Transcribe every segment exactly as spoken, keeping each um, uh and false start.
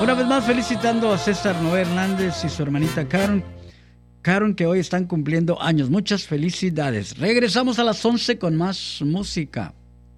Una vez más felicitando a César Noé Hernández y su hermanita Karen, Karen, que hoy están cumpliendo años. Muchas felicidades. Regresamos a las once con más música.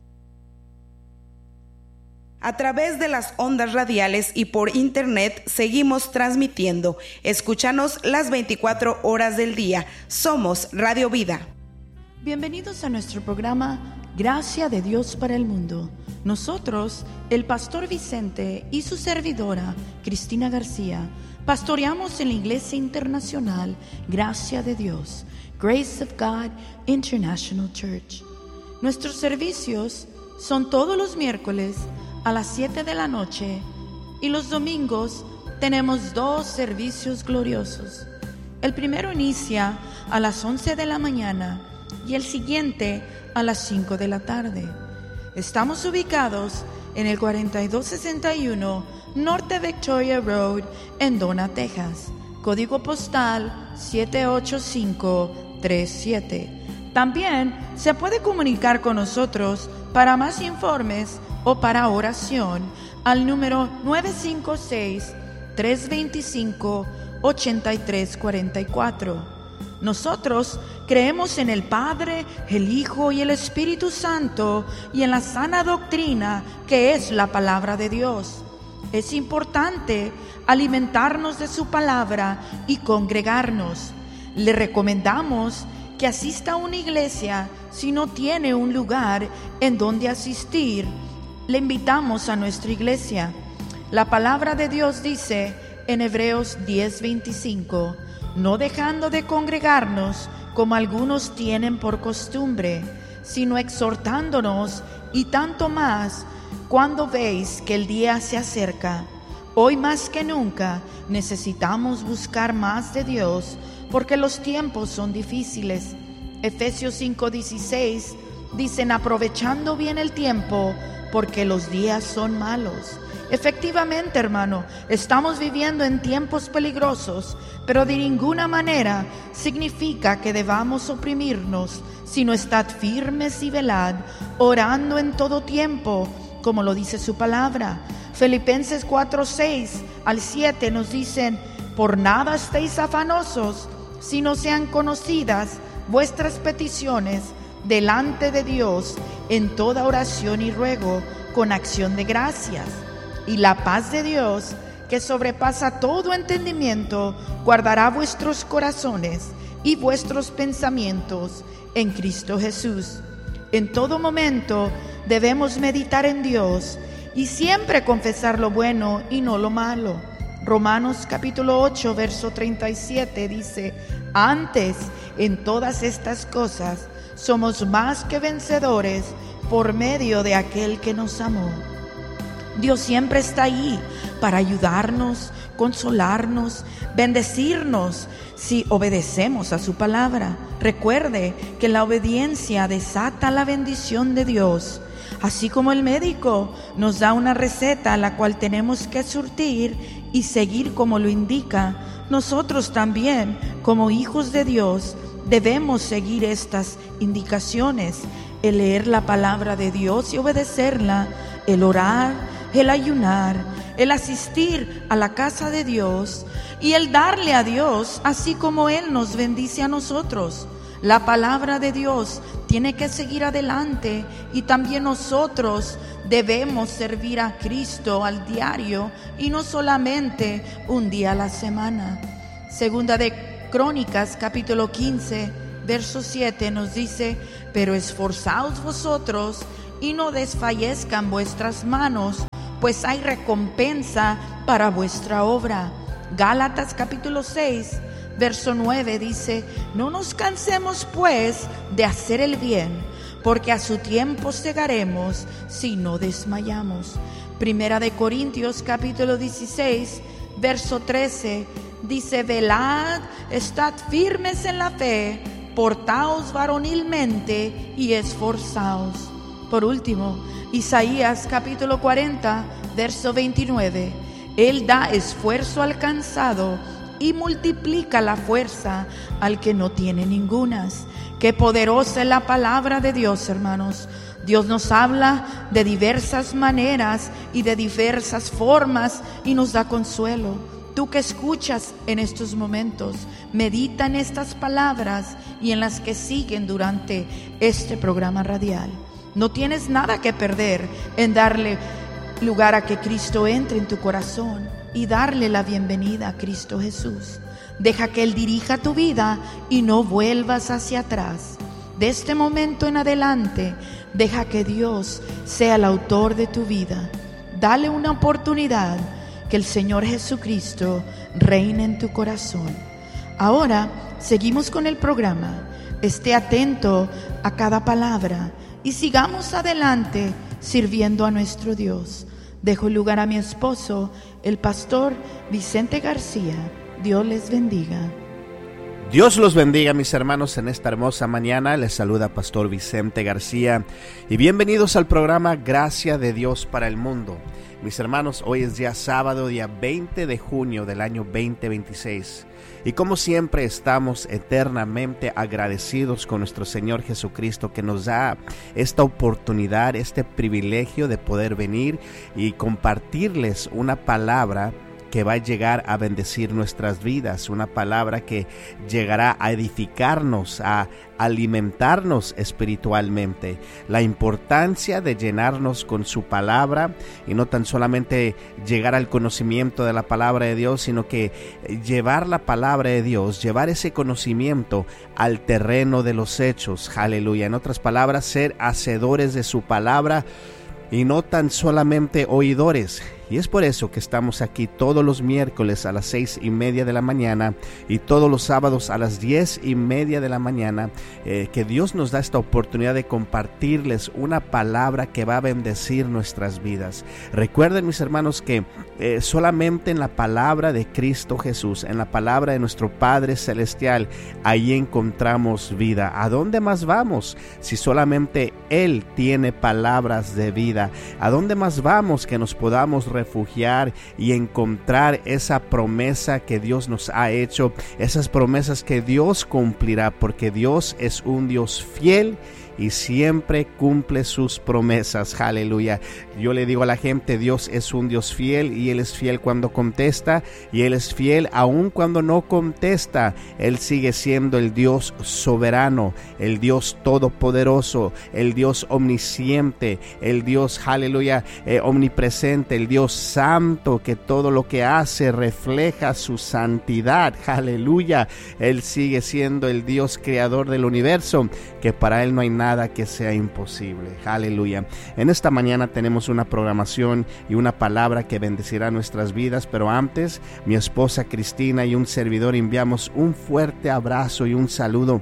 A través de las ondas radiales y por internet seguimos transmitiendo. Escúchanos las veinticuatro horas del día. Somos Radio Vida. Bienvenidos a nuestro programa Gracia de Dios para el Mundo. Nosotros, el pastor Vicente y su servidora Cristina García, pastoreamos en la Iglesia Internacional Gracia de Dios, Grace of God International Church. Nuestros servicios son todos los miércoles a las siete de la noche y los domingos tenemos dos servicios gloriosos. El primero inicia a las once de la mañana y el siguiente a las cinco de la tarde. Estamos ubicados en el cuarenta y dos sesenta y uno Norte Victoria Road en Donna, Texas, código postal siete ocho cinco tres siete. También se puede comunicar con nosotros para más informes o para oración al número nueve cinco seis, tres dos cinco, ocho tres cuatro cuatro. Nosotros creemos en el Padre, el Hijo y el Espíritu Santo y en la sana doctrina que es la palabra de Dios. Es importante alimentarnos de su palabra y congregarnos. Le recomendamos que asista a una iglesia si no tiene un lugar en donde asistir. Le invitamos a nuestra iglesia. La palabra de Dios dice en Hebreos diez veinticinco: no dejando de congregarnos como algunos tienen por costumbre, sino exhortándonos, y tanto más cuando veis que el día se acerca. Hoy más que nunca necesitamos buscar más de Dios porque los tiempos son difíciles. Efesios cinco dieciséis dicen: aprovechando bien el tiempo porque los días son malos. Efectivamente, hermano, estamos viviendo en tiempos peligrosos, pero de ninguna manera significa que debamos oprimirnos, sino estad firmes y velad, orando en todo tiempo, como lo dice su palabra. Filipenses cuatro seis al siete nos dicen: por nada estéis afanosos, sino sean conocidas vuestras peticiones delante de Dios en toda oración y ruego, con acción de gracias. Y la paz de Dios, que sobrepasa todo entendimiento, guardará vuestros corazones y vuestros pensamientos en Cristo Jesús. En todo momento debemos meditar en Dios y siempre confesar lo bueno y no lo malo. Romanos capítulo ocho, verso treinta y siete dice: antes, en todas estas cosas, somos más que vencedores por medio de aquel que nos amó. Dios siempre está ahí para ayudarnos, consolarnos, bendecirnos si obedecemos a su palabra. Recuerde que la obediencia desata la bendición de Dios. Así como el médico nos da una receta a la cual tenemos que surtir y seguir como lo indica, nosotros también, como hijos de Dios, debemos seguir estas indicaciones: el leer la palabra de Dios y obedecerla, el orar, el ayunar, el asistir a la casa de Dios y el darle a Dios así como Él nos bendice a nosotros. La palabra de Dios tiene que seguir adelante y también nosotros debemos servir a Cristo al diario y no solamente un día a la semana. Segunda de Crónicas capítulo quince verso siete nos dice: pero esforzaos vosotros y no desfallezcan vuestras manos, pues hay recompensa para vuestra obra. Gálatas capítulo seis, verso nueve dice: no nos cansemos pues de hacer el bien, porque a su tiempo segaremos si no desmayamos. Primera de Corintios capítulo dieciséis, verso trece dice: velad, estad firmes en la fe, portaos varonilmente y esforzaos. Por último, Isaías capítulo cuarenta, verso veintinueve: Él da esfuerzo al cansado y multiplica la fuerza al que no tiene ningunas. Qué poderosa es la palabra de Dios, hermanos. Dios nos habla de diversas maneras y de diversas formas y nos da consuelo. Tú que escuchas en estos momentos, medita en estas palabras y en las que siguen durante este programa radial. No tienes nada que perder en darle lugar a que Cristo entre en tu corazón y darle la bienvenida a Cristo Jesús. Deja que Él dirija tu vida y no vuelvas hacia atrás. De este momento en adelante, deja que Dios sea el autor de tu vida. Dale una oportunidad que el Señor Jesucristo reine en tu corazón. Ahora seguimos con el programa. Esté atento a cada palabra y sigamos adelante sirviendo a nuestro Dios. Dejo lugar a mi esposo, el pastor Vicente García. Dios les bendiga. Dios los bendiga, mis hermanos, en esta hermosa mañana. Les saluda Pastor Vicente García y bienvenidos al programa Gracia de Dios para el Mundo. Mis hermanos, hoy es día sábado, día veinte de junio del año veinte veintiséis. Y como siempre estamos eternamente agradecidos con nuestro Señor Jesucristo, que nos da esta oportunidad, este privilegio de poder venir y compartirles una palabra que va a llegar a bendecir nuestras vidas, una palabra que llegará a edificarnos, a alimentarnos espiritualmente. La importancia de llenarnos con su palabra y no tan solamente llegar al conocimiento de la palabra de Dios, sino que llevar la palabra de Dios, llevar ese conocimiento al terreno de los hechos. Aleluya. En otras palabras, ser hacedores de su palabra y no tan solamente oidores. Y es por eso que estamos aquí todos los miércoles a las seis y media de la mañana y todos los sábados a las diez y media de la mañana, eh, que Dios nos da esta oportunidad de compartirles una palabra que va a bendecir nuestras vidas. Recuerden, mis hermanos, que eh, solamente en la palabra de Cristo Jesús, en la palabra de nuestro Padre Celestial, ahí encontramos vida. ¿A dónde más vamos si solamente Él tiene palabras de vida? ¿A dónde más vamos que nos podamos refugiar y encontrar esa promesa que Dios nos ha hecho, esas promesas que Dios cumplirá, porque Dios es un Dios fiel y siempre cumple sus promesas? Aleluya. Yo le digo a la gente, Dios es un Dios fiel y Él es fiel cuando contesta y Él es fiel aun cuando no contesta. Él sigue siendo el Dios soberano, el Dios todopoderoso, el Dios omnisciente, el Dios, aleluya, eh, omnipresente, el Dios santo, que todo lo que hace refleja su santidad. Aleluya. Él sigue siendo el Dios creador del universo, que para Él no hay nada nada que sea imposible. Aleluya. En esta mañana tenemos una programación y una palabra que bendecirá nuestras vidas, pero antes, mi esposa Cristina y un servidor enviamos un fuerte abrazo y un saludo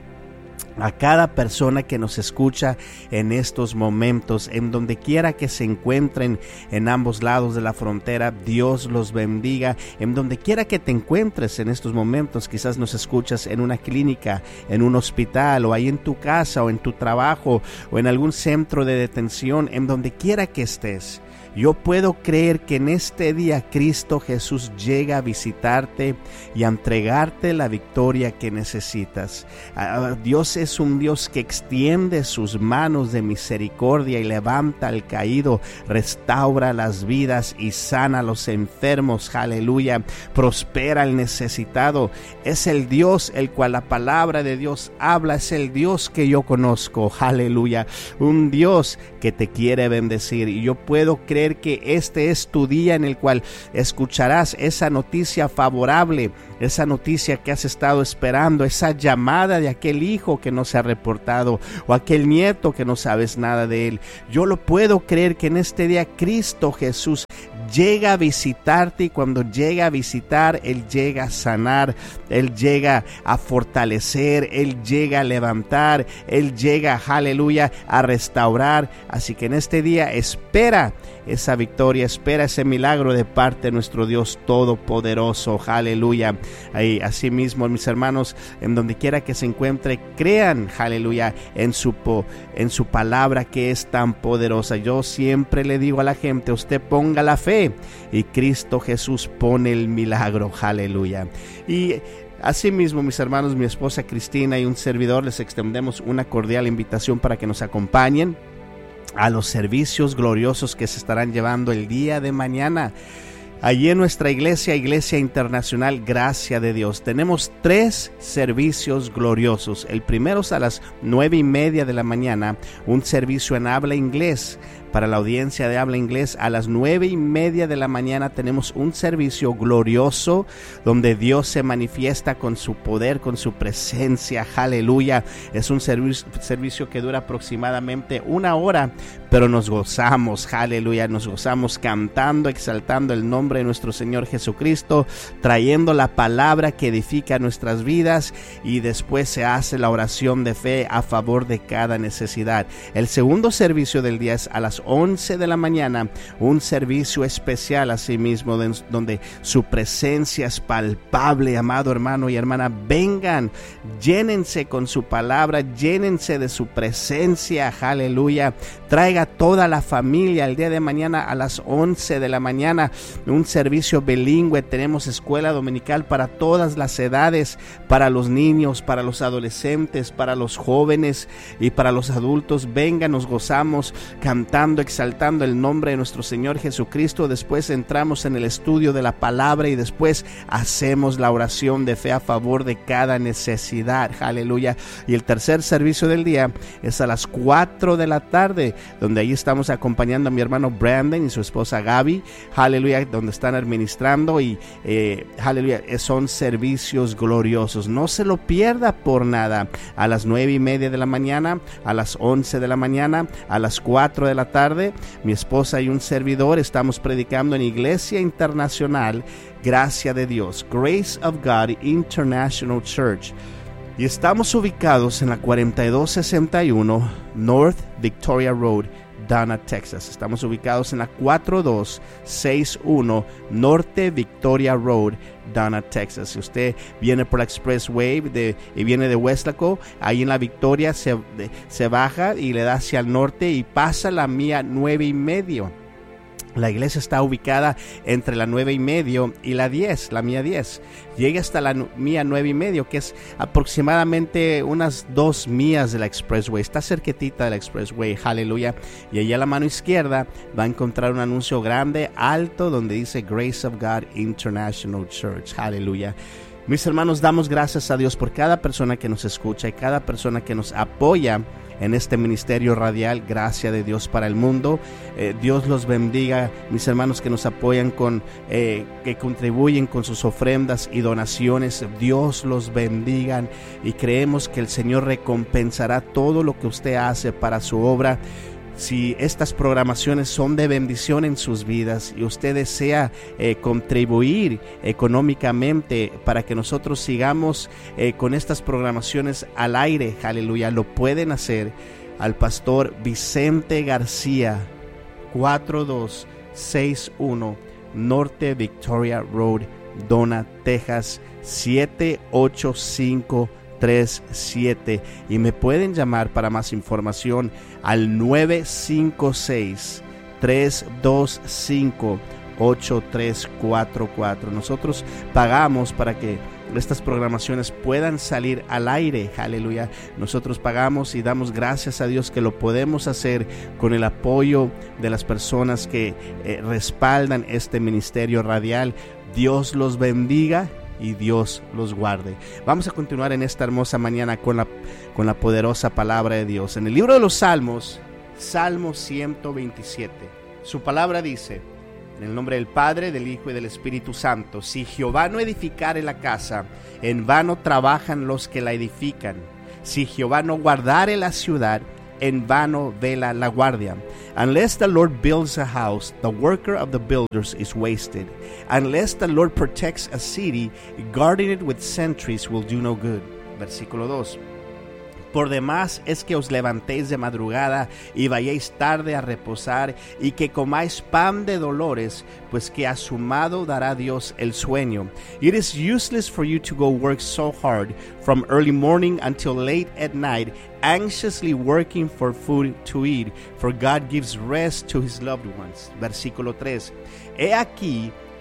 a cada persona que nos escucha en estos momentos, en donde quiera que se encuentren en ambos lados de la frontera. Dios los bendiga. En donde quiera que te encuentres en estos momentos, quizás nos escuchas en una clínica, en un hospital, o ahí en tu casa, o en tu trabajo, o en algún centro de detención, en donde quiera que estés. Yo puedo creer que en este día Cristo Jesús llega a visitarte y a entregarte la victoria que necesitas. Dios es un Dios que extiende sus manos de misericordia y levanta al caído, restaura las vidas y sana a los enfermos. Aleluya. Prospera al necesitado. Es el Dios el cual la palabra de Dios habla. Es el Dios que yo conozco. Aleluya. Un Dios que te quiere bendecir. Y yo puedo creer que este es tu día en el cual escucharás esa noticia favorable, esa noticia que has estado esperando, esa llamada de aquel hijo que no se ha reportado o aquel nieto que no sabes nada de él. Yo lo puedo creer que en este día Cristo Jesús llega a visitarte, y cuando llega a visitar, Él llega a sanar, Él llega a fortalecer, Él llega a levantar, Él llega, aleluya, a restaurar. Así que en este día espera esa victoria, espera ese milagro de parte de nuestro Dios todopoderoso. Aleluya. Ahí, así mismo, mis hermanos, en donde quiera que se encuentre, crean, aleluya, en su, en su palabra que es tan poderosa. Yo siempre le digo a la gente, usted ponga la fe y Cristo Jesús pone el milagro. Aleluya. Y así mismo, mis hermanos, mi esposa Cristina y un servidor les extendemos una cordial invitación para que nos acompañen a los servicios gloriosos que se estarán llevando el día de mañana. Allí en nuestra iglesia, Iglesia Internacional Gracia de Dios, tenemos tres servicios gloriosos. El primero es a las nueve y media de la mañana, un servicio en habla inglés. Para la audiencia de habla inglés, a las nueve y media de la mañana tenemos un servicio glorioso donde Dios se manifiesta con su poder, con su presencia. Aleluya. Es un servicio, servicio que dura aproximadamente una hora, pero nos gozamos. Aleluya. Nos gozamos cantando, exaltando el nombre de nuestro Señor Jesucristo, trayendo la palabra que edifica nuestras vidas, y después se hace la oración de fe a favor de cada necesidad. El segundo servicio del día es a las once de la mañana, un servicio especial asimismo, donde su presencia es palpable. Amado hermano y hermana, vengan, llénense con su palabra, llénense de su presencia. Aleluya. Traiga toda la familia el día de mañana a las once de la mañana, un servicio bilingüe. Tenemos escuela dominical para todas las edades, para los niños, para los adolescentes, para los jóvenes y para los adultos. Vengan, nos gozamos cantando, exaltando el nombre de nuestro Señor Jesucristo. Después entramos en el estudio de la palabra y después hacemos la oración de fe a favor de cada necesidad. Aleluya. Y el tercer servicio del día es a las cuatro de la tarde, donde ahí estamos acompañando a mi hermano Brandon y su esposa Gaby. Aleluya, donde están administrando y eh, aleluya, son servicios gloriosos. No se lo pierda por nada. A las nueve y media de la mañana, a las once de la mañana, a las cuatro de la tarde, mi esposa y un servidor estamos predicando en Iglesia Internacional Gracia de Dios, Grace of God International Church, y estamos ubicados en la cuarenta y dos sesenta y uno North Victoria Road, Donna, Texas. Estamos ubicados en la cuarenta y dos sesenta y uno Norte Victoria Road, Donna, Texas. Si usted viene por la Expressway de, y viene de Weslaco, ahí en la Victoria se, de, se baja y le da hacia el norte y pasa la mía nueve y medio. La iglesia está ubicada entre la nueve y medio y la diez, la mía diez. Llega hasta la mía nueve y medio, que es aproximadamente unas dos millas de la Expressway. Está cerquitita de la Expressway, aleluya. Y allá a la mano izquierda va a encontrar un anuncio grande, alto, donde dice Grace of God International Church, aleluya. Mis hermanos, damos gracias a Dios por cada persona que nos escucha y cada persona que nos apoya en este ministerio radial, Gracia de Dios para el Mundo. Eh, Dios los bendiga, mis hermanos que nos apoyan con, eh, que contribuyen con sus ofrendas y donaciones. Dios los bendiga, y creemos que el Señor recompensará todo lo que usted hace para su obra. Si estas programaciones son de bendición en sus vidas y usted desea eh, contribuir económicamente para que nosotros sigamos eh, con estas programaciones al aire, aleluya, lo pueden hacer al pastor Vicente García, cuarenta y dos sesenta y uno Norte Victoria Road, Donna, Texas, siete ocho cinco tres siete, y me pueden llamar para más información al nueve cinco seis, tres dos cinco, ocho tres cuatro cuatro. Nosotros pagamos para que estas programaciones puedan salir al aire, aleluya. Nosotros pagamos y damos gracias a Dios que lo podemos hacer con el apoyo de las personas que eh, respaldan este ministerio radial. Dios los bendiga y Dios los guarde. Vamos a continuar en esta hermosa mañana con la, con la poderosa palabra de Dios. En el libro de los Salmos, Salmo ciento veintisiete, su palabra dice: en el nombre del Padre, del Hijo y del Espíritu Santo, si Jehová no edificare la casa, en vano trabajan los que la edifican. Si Jehová no guardare la ciudad, en vano vela la guardia. Unless the Lord builds a house, the worker of the builders is wasted. Unless the Lord protects a city, guarding it with sentries will do no good. Versículo dos. Por demás es que os levantéis de madrugada y vayáis tarde a reposar, y que comáis pan de dolores, pues que a su amado dará Dios el sueño. It is useless for you to go work so hard from early morning until late at night, anxiously working for food to eat, for God gives rest to his loved ones. Versículo tres. He aquí,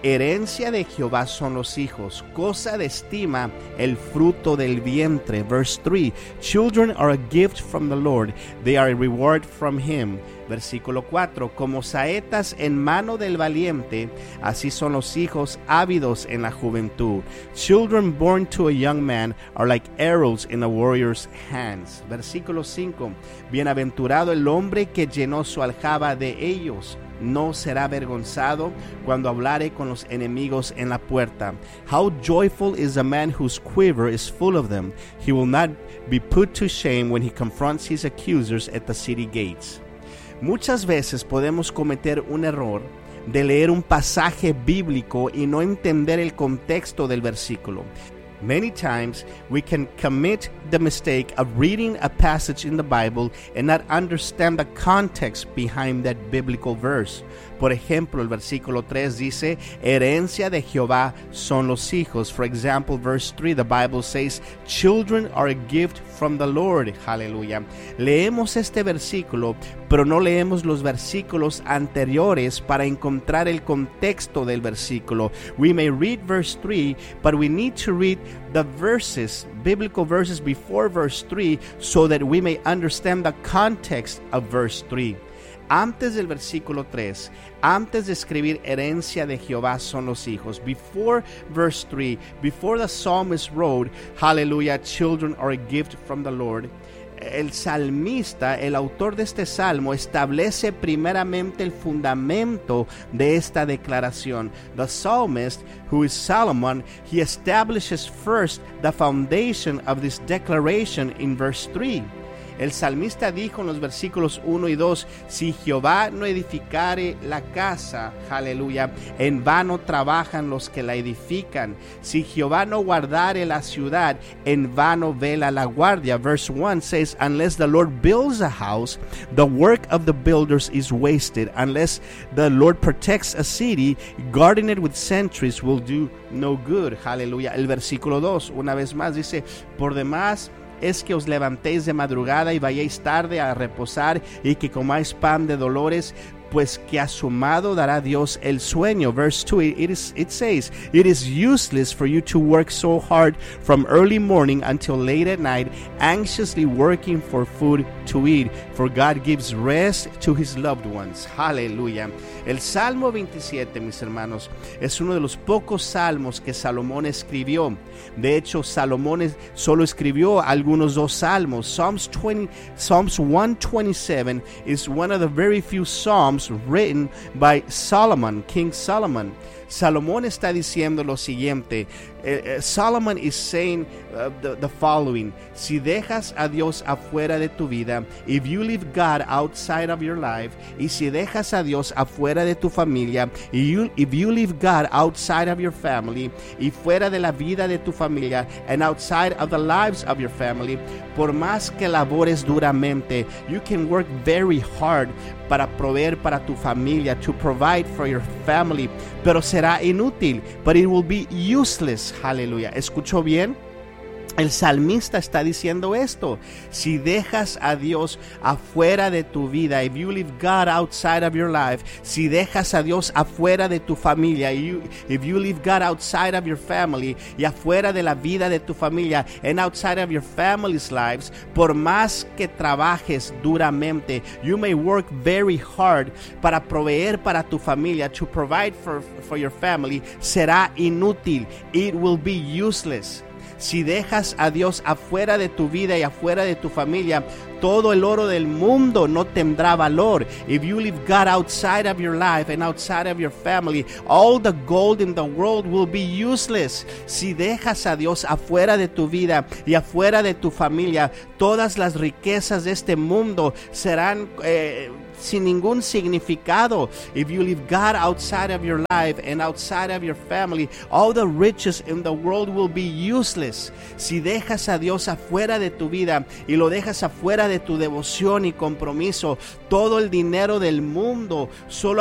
herencia de Jehová son los hijos, cosa de estima el fruto del vientre. Verse three, children are a gift from the Lord, they are a reward from him. Versículo cuatro, como saetas en mano del valiente, así son los hijos ávidos en la juventud. Children born to a young man are like arrows in a warrior's hands. Versículo cinco, bienaventurado el hombre que llenó su aljaba de ellos, no será avergonzado cuando hablare con los enemigos en la puerta. How joyful is a man whose quiver is full of them. He will not be put to shame when he confronts his accusers at the city gates. Muchas veces podemos cometer un error de leer un pasaje bíblico y no entender el contexto del versículo. Many times we can commit the mistake of reading a passage in the Bible and not understand the context behind that biblical verse. Por ejemplo, el versículo tres dice, herencia de Jehová son los hijos. For example, verse three, the Bible says, children are a gift from the Lord. Hallelujah. Leemos este versículo, pero no leemos los versículos anteriores para encontrar el contexto del versículo. We may read verse three, but we need to read the verses, biblical verses before verse three, so that we may understand the context of verse three. Antes del versículo tres, antes de escribir herencia de Jehová son los hijos, before verse three, before the psalmist wrote, hallelujah, children are a gift from the Lord, el salmista, el autor de este salmo, establece primeramente el fundamento de esta declaración. The psalmist, who is Solomon, he establishes first the foundation of this declaration in verse three. El salmista dijo en los versículos uno y dos, si Jehová no edificare la casa, aleluya, en vano trabajan los que la edifican. Si Jehová no guardare la ciudad, en vano vela la guardia. Verse one says, unless the Lord builds a house, the work of the builders is wasted. Unless the Lord protects a city, guarding it with sentries will do no good. Aleluya. El versículo dos, una vez más, dice, por demás es que os levantéis de madrugada y vayáis tarde a reposar y que comáis pan de dolores, pues que a su amado dará Dios el sueño. Verse two, it, is, it says, it is useless for you to work so hard from early morning until late at night, anxiously working for food to eat, for God gives rest to his loved ones. Aleluya. El Salmo veintisiete, mis hermanos, es uno de los pocos salmos que Salomón escribió. De hecho, Salomón solo escribió algunos dos salmos. Psalms twenty, Psalms one twenty-seven is one of the very few psalms written by Solomon, King Solomon. Salomón está diciendo lo siguiente. Uh, uh, Solomon is saying uh, the, the following. Si dejas a Dios afuera de tu vida, if you leave God outside of your life, y si dejas a Dios afuera de tu familia, y you, if you leave God outside of your family, y fuera de la vida de tu familia, and outside of the lives of your family, por más que labores duramente, you can work very hard para proveer para tu familia, to provide for your family, pero será inútil, but it will be useless. Aleluya. ¿Escuchó bien? El salmista está diciendo esto. Si dejas a Dios afuera de tu vida, if you leave God outside of your life, si dejas a Dios afuera de tu familia, you, if you leave God outside of your family, y afuera de la vida de tu familia, and outside of your family's lives, por más que trabajes duramente, you may work very hard para proveer para tu familia, to provide for, for your family, será inútil. It will be useless. Si dejas a Dios afuera de tu vida y afuera de tu familia, todo el oro del mundo no tendrá valor. If you leave God outside of your life and outside of your family, all the gold in the world will be useless. Si dejas a Dios afuera de tu vida y afuera de tu familia, todas las riquezas de este mundo serán eh, sin ningún significado. If you leave God outside of your life and outside of your family, all the riches in the world will be useless. Si dejas a Dios afuera de tu vida y lo dejas afuera de tu devoción y compromiso, todo el dinero del mundo solo